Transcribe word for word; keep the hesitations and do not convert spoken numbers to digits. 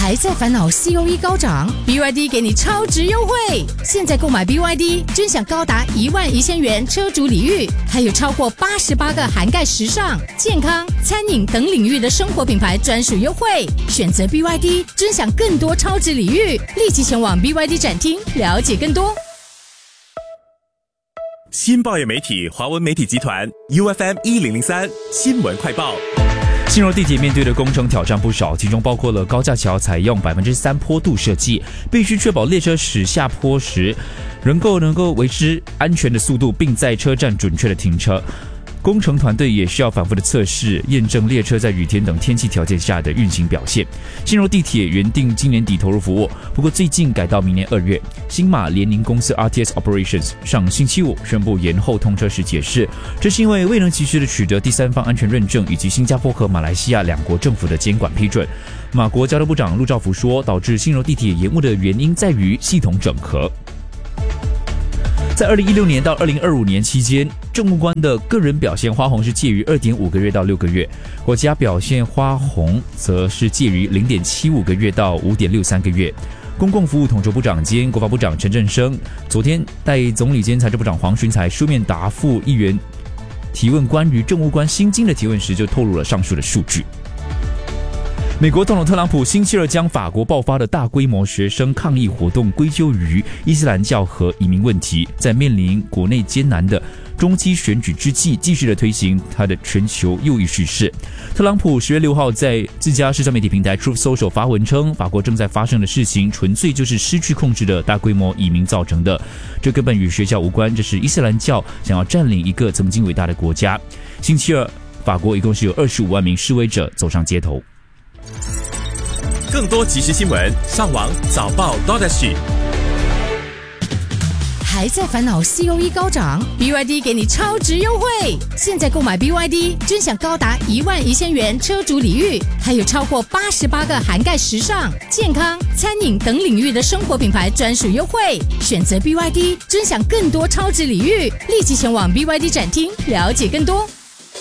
还在烦恼 C O E 高涨 ？B Y D 给你超值优惠！现在购买 B Y D， 尊享高达一万一千元车主礼遇，还有超过八十八个涵盖时尚、健康、餐饮等领域的生活品牌专属优惠。选择 B Y D， 尊享更多超值礼遇，立即前往 B Y D 展厅了解更多。 新报业媒体华文媒体集团 U F M 一零零三新闻快报。 新柔地铁面对的工程挑战不少，其中包括了高架桥采用百分之三坡度设计，必须确保列车驶下坡时能够能够维持安全的速度，并在车站准确的停车。工程团队也需要反复的测试、验证列车在雨天等天气条件下的运行表现。新柔地铁原定今年底投入服务，不过最近改到明年二月。新马联营公司 R T S Operations 上星期五宣布延后通车时解释，这是因为未能及时的取得第三方安全认证以及新加坡和马来西亚两国政府的监管批准。马国交通部长陆兆福说，导致新柔地铁延误的原因在于系统整合。在二零一六年到二零二五年期间，政务官的个人表现花红是介于二点五个月到六个月，国家表现花红则是介于零点七五个月到五点六三个月。公共服务统筹部长兼国防部长陈振声昨天代总理兼财政部长黄循财书面答复议员提问关于政务官薪金的提问时，就透露了上述的数据。美国总统特朗普星期二将法国爆发的大规模学生抗议活动归咎于伊斯兰教和移民问题，在面临国内艰难的中期选举之际，继续的推行他的全球右翼叙事。特朗普十月六号在自家社交媒体平台 Truth Social 发文称，法国正在发生的事情纯粹就是失去控制的大规模移民造成的，这根本与学校无关，这是伊斯兰教想要占领一个曾经伟大的国家。星期二，法国一共是有二十五万名示威者走上街头。 更多即时新闻，上网早报 .sg。 还在烦恼 C O E 高涨 ？B Y D 给你超值优惠！现在购买 B Y D， 尊享高达一万一千元车主礼遇，还有超过八十八个涵盖时尚、健康、餐饮等领域的生活品牌专属优惠。选择 B Y D， 尊享更多超值礼遇，立即前往 B Y D 展厅了解更多。